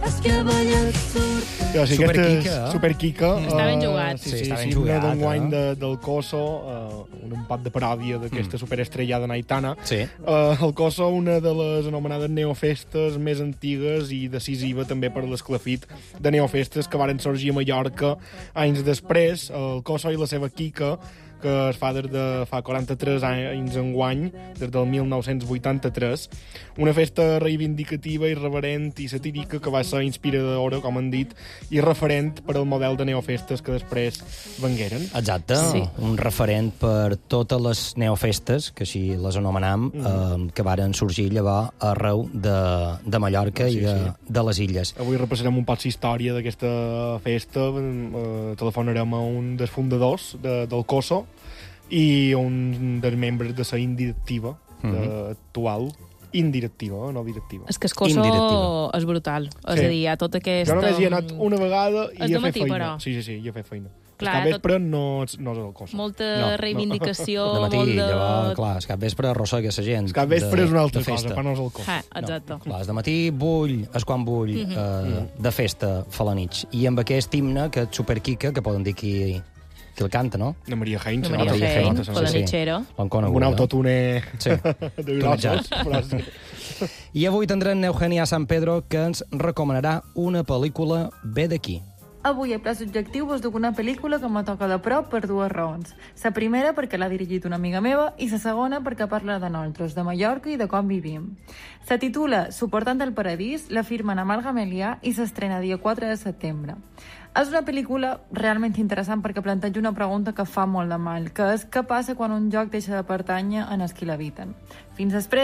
Superquica. Està ben jugat. Sí, està ben jugat. Una d'enguany del Coso, un empat de paròdia d'aquesta superestrellada naitana. Sí. El Coso, una de les anomenades neofestes més antigues i decisiva també per l'esclafit de neofestes que varen sorgir a Mallorca anys després. El Coso i la seva Quica, que es fa des de fa 43 anys enguany, des del 1983. Una festa reivindicativa, irreverent i satírica que va ser inspiradora, com han dit, i referent per al model de neofestes que després vengueren. Exacte, Sí. un referent per totes les neofestes, que així les anomenam, que varen sorgir llavors arreu de Mallorca i de les illes. Avui repassarem un poc la història d'aquesta festa. Telefonarem a un dels fundadors del Coso i un dels membres de la indirectiva actual. Indirectiva, no directiva. És que el Coso Indirectiva. és brutal. És Sí. a dir, hi ha tot aquest... Jo només hi he anat una vegada i És he de fet matí, feina. però. Sí, hi he fet feina. Clar, el capvespre no és el Coso. Molta reivindicació, De matí, molt de... llavors, clar, el capvespre arrossega la gent. El capvespre és una altra de festa. cosa, però no és el Coso. Exacte. No, clar, de matí és quan vull de festa fa la nit. I amb aquest himne, que és Superquica, que poden dir qui el canta, no? De Maria Heinz. De Maria Maria Heinz, Heinz, con la sí. Nitxera. L'han Amb conegut, un no? autotune Sí. de grossos. Però sí. I avui tindrem Eugenia San Pedro, que ens recomanarà una pel·lícula bé d'aquí. Avui, a pla subjectiu, vos duc una pel·lícula que me toca de prop per dues raons. La primera, perquè l'ha dirigit una amiga meva, i la segona, perquè parla de nosaltres, de Mallorca i de com vivim. Se titula Suportant el paradís, la firmen Amal Gamelià i s'estrena dia 4 de setembre. És una pel·lícula realment interessant perquè planteja una pregunta que fa molt de mal, que és què passa quan un lloc deixa de pertànyer en els qui l'habiten. Fins després